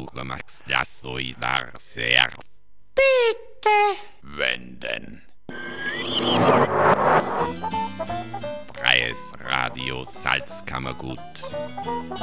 machst das so sehr wenden. Freies Radio Salzkammergut.